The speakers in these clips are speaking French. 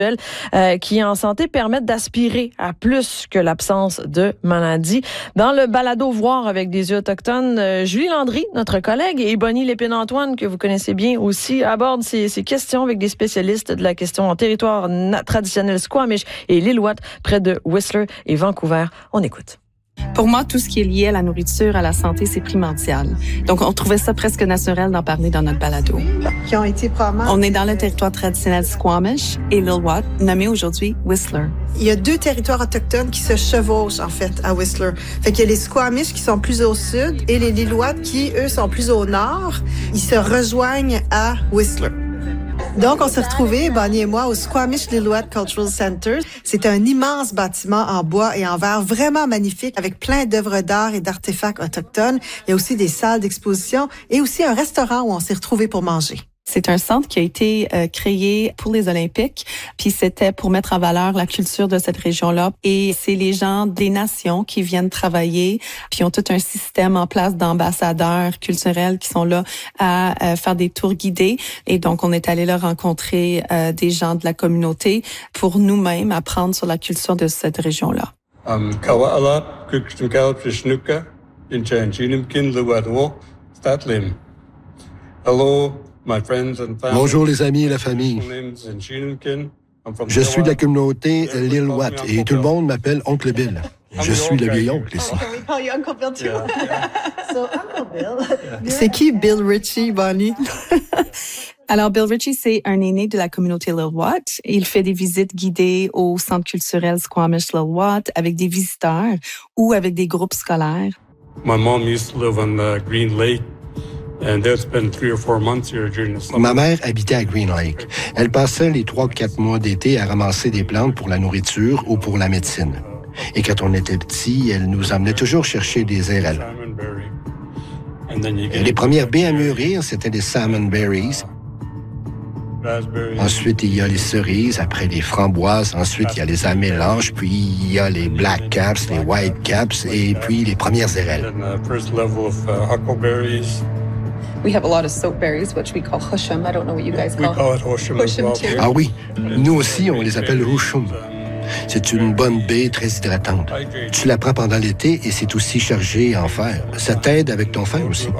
qui en santé permettent d'aspirer à plus que l'absence de maladie. Dans le balado Voir avec des yeux autochtones, Julie Landry, notre collègue, et Bonnie Lépine-Antoine, que vous connaissez bien aussi, abordent ces questions avec des spécialistes de la question en territoire traditionnel Squamish et Lillooet, près de Whistler et Vancouver. On écoute. Pour moi, tout ce qui est lié à la nourriture, à la santé, c'est primordial. Donc, on trouvait ça presque naturel d'en parler dans notre balado. Qui ont été probablement... On est dans le territoire traditionnel Squamish et Lillooet, nommé aujourd'hui Whistler. Il y a 2 territoires autochtones qui se chevauchent, en fait, à Whistler. Fait qu'il y a les Squamish qui sont plus au sud et les Lillooet qui, eux, sont plus au nord. Ils se rejoignent à Whistler. Donc, on s'est retrouvés, Bonnie et moi, au Squamish Lillooet Cultural Center. C'est un immense bâtiment en bois et en verre, vraiment magnifique, avec plein d'œuvres d'art et d'artefacts autochtones. Il y a aussi des salles d'exposition et aussi un restaurant où on s'est retrouvés pour manger. C'est un centre qui a été créé pour les Olympiques, puis c'était pour mettre en valeur la culture de cette région-là. Et c'est les gens des nations qui viennent travailler, puis ont tout un système en place d'ambassadeurs culturels qui sont là à faire des tours guidés. Et donc, on est allé là rencontrer des gens de la communauté pour nous-mêmes apprendre sur la culture de cette région-là. Hello. Bonjour les amis et la famille. Je suis de la communauté Lillooet et tout le monde m'appelle Oncle Bill. Je suis le vieil oncle ici. C'est qui Bill Ritchie, Bonnie? Alors, Bill Ritchie, c'est un aîné de la communauté Lillooet. Il fait des visites guidées au centre culturel Squamish Lillooet avec des visiteurs ou avec des groupes scolaires. My mom used to live on the Green Lake. And they'd spend 3 or 4 months here during the summer. Ma mère habitait à Green Lake. Elle passait les 3 ou 4 mois d'été à ramasser des plantes pour la nourriture ou pour la médecine. Et quand on était petit, elle nous emmenait toujours chercher des érelles. Les premières baies à mûrir, c'était des salmon berries. Ensuite, il y a les cerises, après les framboises, ensuite il y a les amélanges, puis il y a les black caps, les white caps, et puis les premières érelles. We have a lot of soapberries, which we call hushum. I don't know what you guys call. We call it hushum as well. Too. Ah oui, nous aussi, on les appelle hushum. C'est une bonne baie très hydratante. Tu la prends pendant l'été et c'est aussi chargé en fer. Ça t'aide avec ton fer aussi.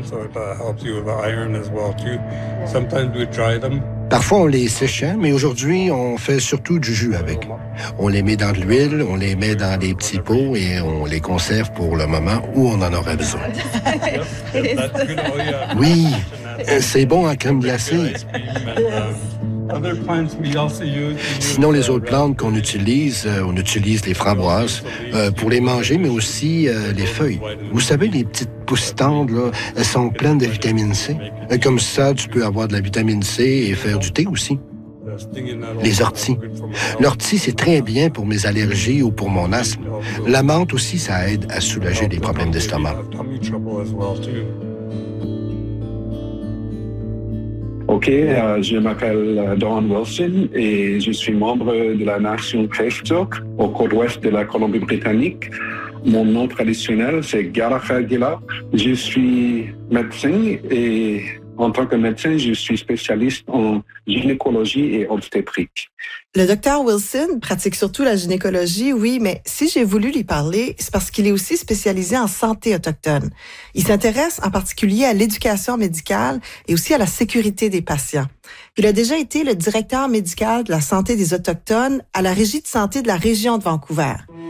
Parfois, on les séchait, mais aujourd'hui, on fait surtout du jus avec. On les met dans de l'huile, on les met dans des petits pots et on les conserve pour le moment où on en aura besoin. Oui, c'est bon en crème glacée. Sinon, les autres plantes qu'on utilise, on utilise les framboises pour les manger, mais aussi les feuilles. Vous savez, les petites pousses tendres, là, elles sont pleines de vitamine C. Comme ça, tu peux avoir de la vitamine C et faire du thé aussi. Les orties. L'ortie, c'est très bien pour mes allergies ou pour mon asthme. La menthe aussi, ça aide à soulager les problèmes d'estomac. OK, je m'appelle Don Wilson et je suis membre de la nation Craigstock au côte-ouest de la Colombie-Britannique. Mon nom traditionnel, c'est Garacha Gila. Je suis médecin et en tant que médecin, je suis spécialiste en gynécologie et obstétrique. Le docteur Wilson pratique surtout la gynécologie, oui, mais si j'ai voulu lui parler, c'est parce qu'il est aussi spécialisé en santé autochtone. Il s'intéresse en particulier à l'éducation médicale et aussi à la sécurité des patients. Il a déjà été le directeur médical de la santé des Autochtones à la Régie de santé de la région de Vancouver.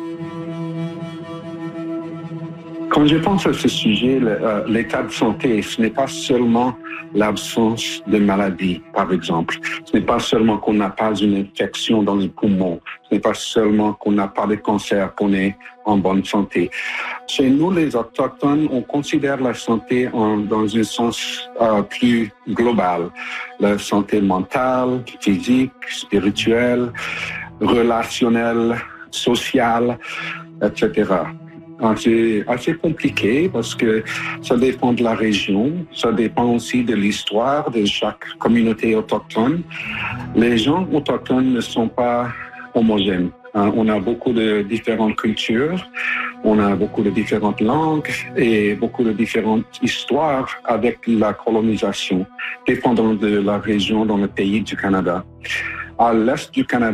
Quand je pense à ce sujet, l'état de santé, ce n'est pas seulement l'absence de maladie, par exemple. Ce n'est pas seulement qu'on n'a pas une infection dans le poumon. Ce n'est pas seulement qu'on n'a pas de cancer, qu'on est en bonne santé. Chez nous, les Autochtones, on considère la santé dans un sens plus global. La santé mentale, physique, spirituelle, relationnelle, sociale, etc. C'est assez compliqué parce que ça dépend de la région, ça dépend aussi de l'histoire de chaque communauté autochtone. Les gens autochtones ne sont pas homogènes. On a beaucoup de différentes cultures, on a beaucoup de différentes langues et beaucoup de différentes histoires avec la colonisation, dépendant de la région dans le pays du Canada. À l'est du Canada,